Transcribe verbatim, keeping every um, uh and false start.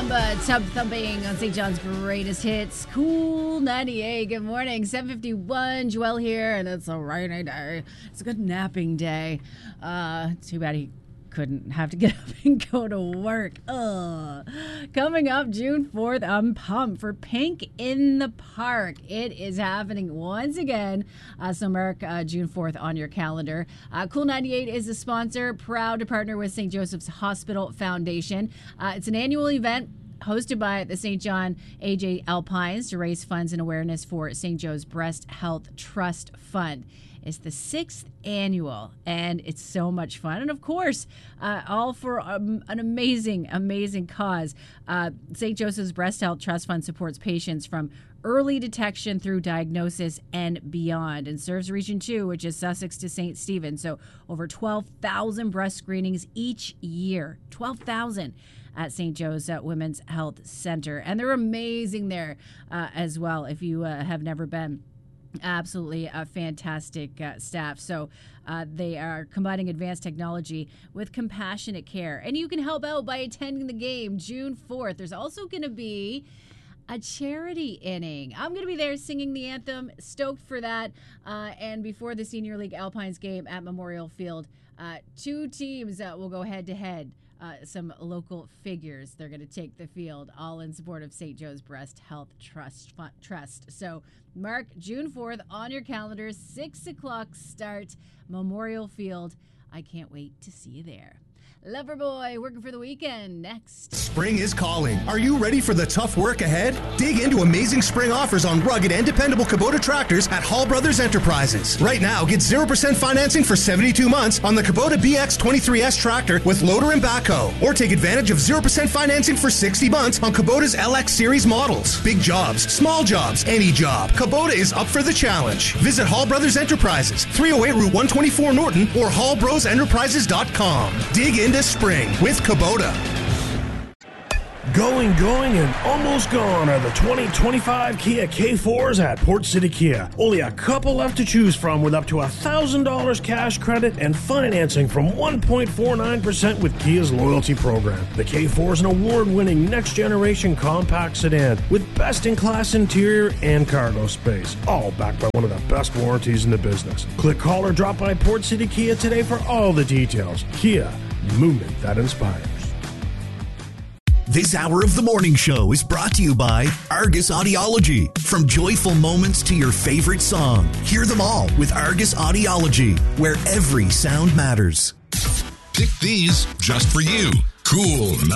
Chumbawamba, tub thumping on Saint John's greatest hits. Cool ninety-eight. Good morning. seven fifty-one. Joelle here, and it's a rainy day. It's a good napping day. Uh, too bad he couldn't have to get up and go to work. Ugh. Coming up June fourth, I'm pumped for Pink in the Park. It is happening once again. Uh, so mark uh, June fourth on your calendar. Uh, Cool ninety-eight is the sponsor, proud to partner with Saint Joseph's Hospital Foundation. Uh, it's an annual event hosted by the Saint John A J Alpines to raise funds and awareness for Saint Joe's Breast Health Trust Fund. It's the sixth annual, and it's so much fun. And, of course, uh, all for um, an amazing, amazing cause. Uh, Saint Joseph's Breast Health Trust Fund supports patients from early detection through diagnosis and beyond, and serves Region two, which is Sussex to Saint Stephen. So over twelve thousand breast screenings each year. twelve thousand at Saint Joe's uh, Women's Health Center. And they're amazing there uh, as well if you uh, have never been. Absolutely a fantastic uh, staff. So uh, they are combining advanced technology with compassionate care. And you can help out by attending the game June fourth. There's also going to be a charity inning. I'm going to be there singing the anthem. Stoked for that. Uh, and before the Senior League Alpines game at Memorial Field, uh, two teams uh, will go head-to-head. Uh, some local figures. They're going to take the field, all in support of Saint Joe's Breast Health Trust. Trust. So mark June fourth on your calendar, six o'clock start, Memorial Field. I can't wait to see you there. Loverboy working for the weekend next. Spring is calling. Are you ready for the tough work ahead? Dig into amazing spring offers on rugged and dependable Kubota tractors at Hall Brothers Enterprises. Right now, get zero percent financing for seventy-two months on the Kubota B X twenty-three S tractor with loader and backhoe. Or take advantage of zero percent financing for sixty months on Kubota's L X series models. Big jobs, small jobs, any job. Kubota is up for the challenge. Visit Hall Brothers Enterprises, three oh eight Route one twenty-four Norton or hall bros enterprises dot com. Dig into spring with Kubota. Going, going, and almost gone are the twenty twenty-five Kia K fours at Port City Kia. Only a couple left to choose from with up to one thousand dollars cash credit and financing from one point four nine percent with Kia's loyalty program. The K four is an award-winning next-generation compact sedan with best-in-class interior and cargo space, all backed by one of the best warranties in the business. Click, call, or drop by Port City Kia today for all the details. Kia, movement that inspires. This hour of the morning show is brought to you by Argus Audiology. From joyful moments to your favorite song, hear them all with Argus Audiology, where every sound matters. Pick these just for you. Cool